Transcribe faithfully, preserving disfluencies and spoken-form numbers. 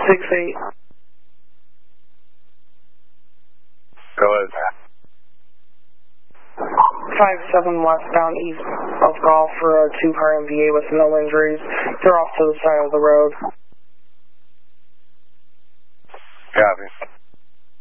six eight. Go ahead. five seven westbound east of Golf for a two-car M V A with no injuries. They're off to the side of the road. Copy.